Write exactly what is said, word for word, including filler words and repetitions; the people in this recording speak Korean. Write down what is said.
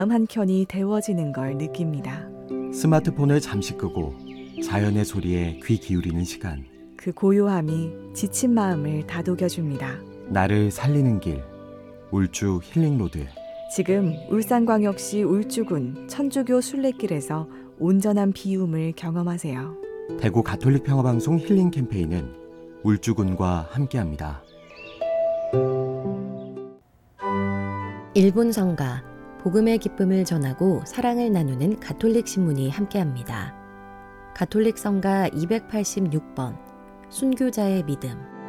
마음 한켠이 데워지는 걸 느낍니다. 스마트폰을 잠시 끄고 자연의 소리에 귀 기울이는 시간. 그 고요함이 지친 마음을 다독여줍니다. 나를 살리는 길. 울주 힐링로드. 지금 울산광역시 울주군 천주교 순례길에서 온전한 비움을 경험하세요. 대구 가톨릭 평화방송 힐링 캠페인은 울주군과 함께합니다. 일본 성가, 복음의 기쁨을 전하고 사랑을 나누는 가톨릭 신문이 함께합니다. 가톨릭 성가 이백팔십육 번, 순교자의 믿음.